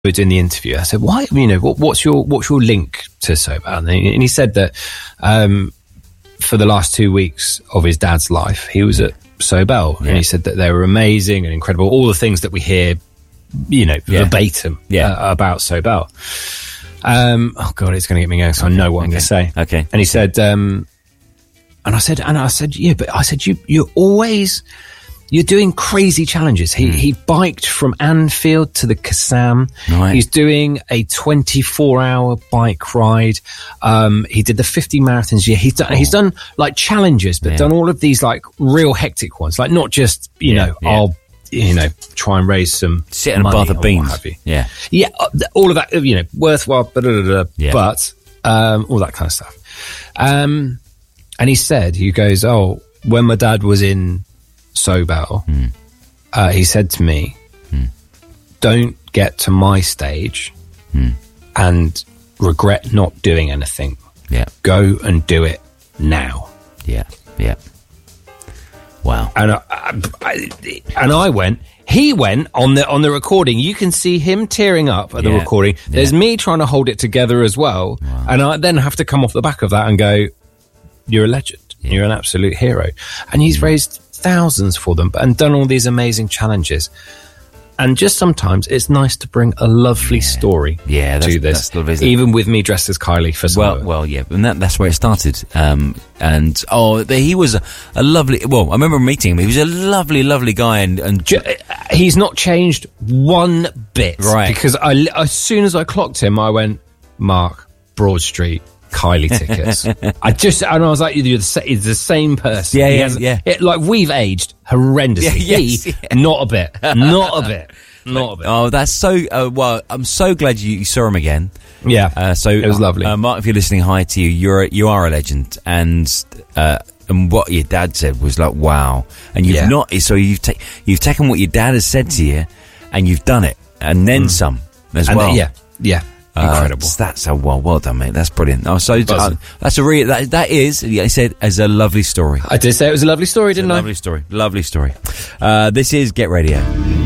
were doing the interview, I said, why, what's your link to Sobel? And he said that for the last 2 weeks of his dad's life, he was at Sobel, and he said that they were amazing and incredible, all the things that we hear, verbatim about Sobel. Oh God, it's going to get me going, so I know what I'm going to say. Okay. And he said, and I said, yeah, but I said, you're doing crazy challenges. He biked from Anfield to the Kassam. Right. He's doing a 24-hour bike ride. He did the 50 marathons. Yeah, he's done like challenges, but done all of these like real hectic ones. Like not just, I'll, try and raise some sit in a money bath of beans. Yeah, all of that, worthwhile, but all that kind of stuff. And he goes, when my dad was in Sobel, he said to me, don't get to my stage and regret not doing anything. Yeah. Go and do it now. Yeah. Yeah. Wow. And he went on the recording. You can see him tearing up at the recording. There's me trying to hold it together as well. Wow. And I then have to come off the back of that and go, you're a legend. Yeah. You're an absolute hero. And he's raised thousands for them and done all these amazing challenges. And just sometimes it's nice to bring a lovely story to this, even with me dressed as Kylie for some. Well, yeah, and that's where it started. He was a lovely. Well, I remember meeting him. He was a lovely, lovely guy, and he's not changed one bit, right? Because as soon as I clocked him, I went, Mark, Broad Street, Kylie tickets. I was like, he's the same person. Yeah. Like we've aged horrendously. Not a bit. Oh, that's so. Well, I'm so glad you saw him again. Yeah. So it was lovely. Mark, if you're listening, hi to you. You are a legend, and what your dad said was like, wow. And you've not. So you've taken what your dad has said to you, and you've done it, and then some as well. Yeah. Incredible. That's well done, mate. That's brilliant. That's a that is. I said as a lovely story. I did say it was a lovely story, didn't I? Lovely story. This is Get Radio.